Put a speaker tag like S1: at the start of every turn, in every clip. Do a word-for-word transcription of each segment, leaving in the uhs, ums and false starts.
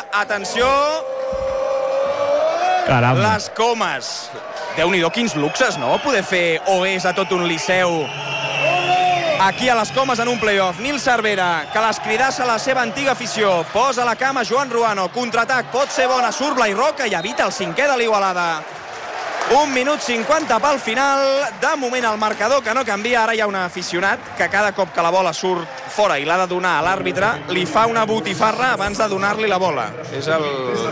S1: atenció,
S2: Caram.
S1: les Comas. Déu-n'hi-do, quins luxes, no? Poder fer O Es a tot un Liceu aquí a les Comas en un playoff. Nil Cervera, que les cridassa la seva antiga afició, posa la cama Joan Ruano, contraatac, pot ser bona, surt Blai Roca i evita el cinquè de l'Igualada. Un minut cinquanta pel final, de moment el marcador que no canvia. Ara hi ha un aficionat que cada cop que la bola surt fora i l'ha de donar a l'àrbitre li fa una botifarra abans de donar-li la bola. És el,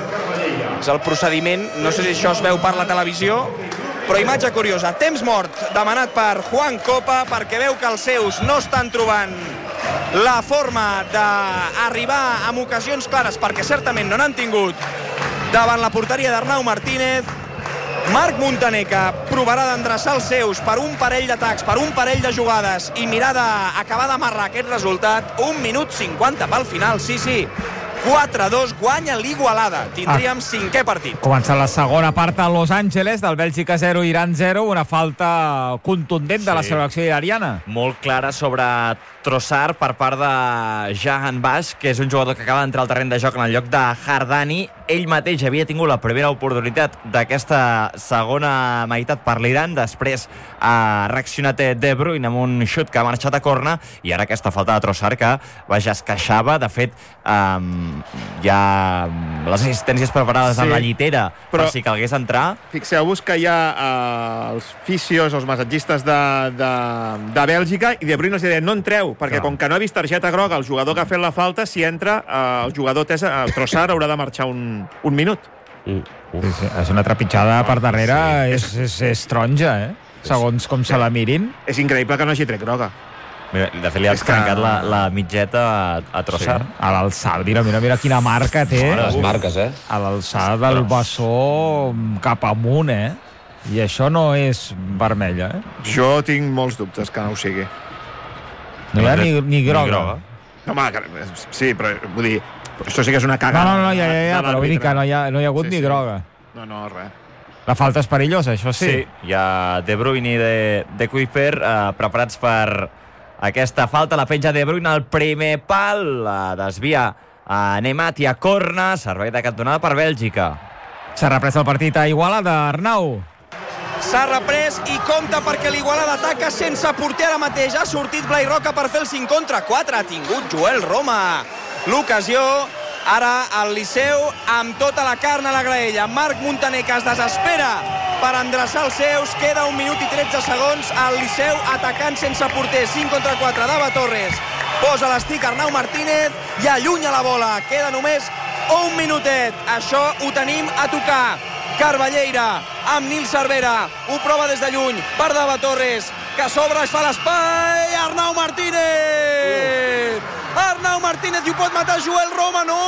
S1: és el procediment, no sé si això es veu per la televisió, però imatge curiosa. Temps mort demanat per Juan Copa perquè veu que els seus no estan trobant la forma d'arribar amb ocasions clares, perquè certament no n'han tingut davant la porteria d'Arnau Martínez. Marc Muntaner, que provarà d'endreçar els seus per un parell d'atacs, per un parell de jugades i mirar d'acabar d'amarrar aquest resultat. Un minut cinquanta pel final, sí, sí. quatre a dos, guanya l'Igualada. Tindríem ah. cinquè partit.
S2: Comença la segona part a Los Angeles, del Bèlgica zero, Iran zero, una falta contundent de sí. la selecció iraniana.
S3: Molt clara sobre Trossard per part de Jahan Bash, que és un jugador que acaba d'entrar al terreny de joc en el lloc de Hardani. Ell mateix havia tingut la primera oportunitat d'aquesta segona meitat per l'Iran, després ha reaccionat De Bruyne amb un xut que ha marxat a corna, i ara aquesta falta de Trossard que, vaja, es queixava. De fet, um, hi ha les assistències preparades sí, en la llitera però per si calgués entrar.
S4: Fixeu-vos que hi ha uh, els fisios, els massatgistes de, de, de Bèlgica, i De Bruyne els deia, no entreu, perquè Clar. com que no ha vist targeta groga el jugador que ha fet la falta, si entra, uh, el jugador Tessa, uh, Trossard haurà de marxar un, un minut.
S2: Mm. Sí, sí. És una trepitjada per darrere, sí. és, és, és taronja, eh? Segons com se la mirin.
S4: És increïble que no hagi tret groga.
S3: Mira, de fet, li ha trencat que... la, la mitgeta a, a Trossard.
S2: Sí. A l'alçada, mira, mira, mira quina marca té.
S5: Oh, les marques, eh?
S2: A l'alçada del bessó cap amunt, eh? I això no és vermella, eh?
S4: Jo tinc molts dubtes que no ho sigui.
S2: No hi ha ni, ni groga. Ni groga.
S4: No, home, sí, però vull dir, això sí que és una cagada.
S2: No, no, no, ja, ja, ja però vull dir que no hi ha, no hi ha hagut sí, ni sí. groga.
S4: No, no, res.
S2: La falta és perillosa, això sí.
S3: Sí, hi ha De Bruyne i de, de Kuiper eh, preparats per aquesta falta. La penja De Bruyne al primer pal, la desvia a Nemat i a corna, servei de cantonada per Bèlgica.
S2: S'ha reprès el partit a Igualada, Arnau.
S1: S'ha reprès i compta perquè l'Igualada ataca sense porter ara mateix. Ha sortit Blai Roca per fer el cinc contra quatre. Ha tingut Joel Roma l'ocasió. Ara el Liceu amb tota la carn a la graella. Marc Muntaner, que es desespera per endreçar els seus. Queda un minut i tretze segons. El Liceu atacant sense porter. cinc contra quatre. Dava Torres posa l'estic Arnau Martínez i allunya la bola. Queda només un minutet. Això ho tenim a tocar. Carballeira amb Nil Cervera, ho prova des de lluny per Dava Torres, que sobre es fa l'espai. Arnau Martínez! Arnau Martínez, i ho pot matar Joel Roma, no!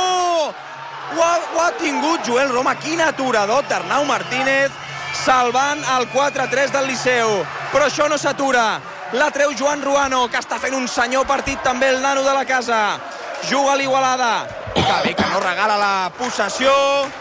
S1: Ho ha, ho ha tingut Joel Roma. Quin aturador d'Arnau Martínez, salvant el quatre a tres del Liceu. Però això no s'atura. La treu Joan Ruano, que està fent un senyor partit també, el nano de la casa. Juga l'Igualada. Que bé que no regala la possessió.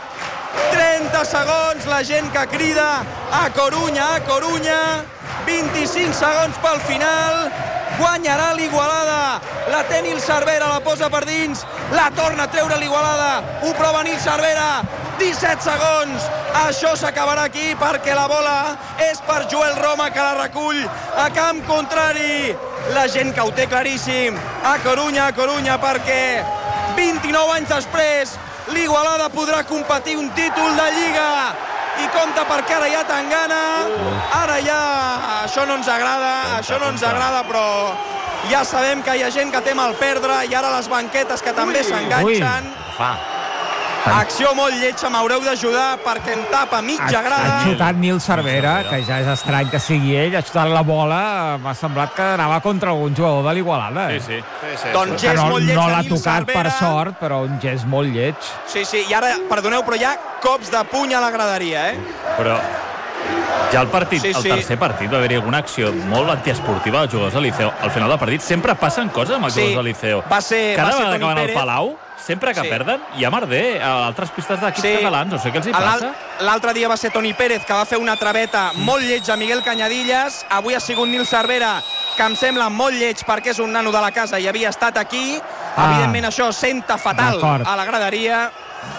S1: trenta segons, la gent que crida a Corunya, a Corunya. vint-i-cinc segons pel final. Guanyarà l'Igualada. La té Nil Cervera, la posa per dins, la torna a treure l'Igualada. Ho prova Nil Cervera. disset segons. Això s'acabarà aquí perquè la bola és per Joel Roma, que la recull a camp contrari. La gent que ho té claríssim a Corunya, a Corunya, perquè vint-i-nou anys després l'Igualada podrà competir un títol de Lliga. I compta perquè ara ja Tangana. Ara ja... Això no ens agrada, això no ens agrada, però ja sabem que hi ha gent que tem el perdre, i ara les banquetes que també s'enganxen.
S3: Fa.
S1: Acció molt lletja, m'haureu d'ajudar perquè em tapa mitja grada.
S2: Ha xutat Nil Cervera, que ja és estrany que sigui ell, ha xutat la bola, m'ha semblat que anava contra algun jugador de l'Igualada.
S3: Sí, sí.
S1: sí, sí. Doncs gest
S2: no,
S1: molt lleig
S2: no
S1: de
S2: l'ha
S1: Nil
S2: tocat
S1: Cervera.
S2: Per sort, però un gest molt lleig.
S1: Sí, sí, i ara, perdoneu, però hi ha cops de puny a la graderia, eh?
S6: Però ja el partit,
S1: sí, sí.
S6: el tercer partit, va haver-hi alguna acció molt antiesportiva dels jugadors del Liceu. Al final del partit sempre passen coses amb els
S1: sí,
S6: jugadors del Liceu.
S1: Va ser,
S6: Cada
S1: va ser
S6: vegada que van
S1: Pérez.
S6: al Palau, sempre que sí. perden, hi ha merder a altres pistes d'equips sí. catalans. No sé què els hi passa.
S1: L'altre dia va ser Toni Pérez, que va fer una traveta molt lleig a Miguel Cañadillas. Avui ha sigut Nil Cervera, que em sembla molt lleig perquè és un nano de la casa i havia estat aquí. Ah. Evidentment això senta fatal a la graderia.